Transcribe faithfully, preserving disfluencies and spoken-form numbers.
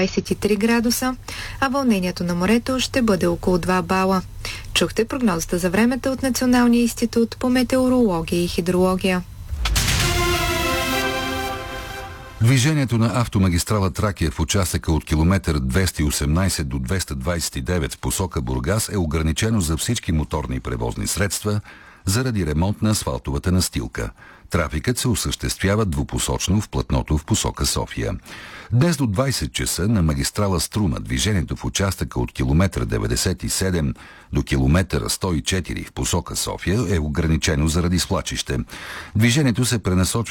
двадесет и три градуса, а вълнението на морето ще бъде около два бала. Чухте прогнозата за времето от Националния институт по метеорология и хидрология. Движението на автомагистрала Тракия в участъка от километър двеста и осемнадесет до двеста двадесет и девет в посока Бургас е ограничено за всички моторни превозни средства заради ремонт на асфалтовата настилка. Трафикът се осъществява двупосочно в платното в посока София. Днес до двадесет часа на магистрала Струма движението в участъка от километър деветдесет и седем до километър сто и четири в посока София е ограничено заради свлачище. Движението се пренасочва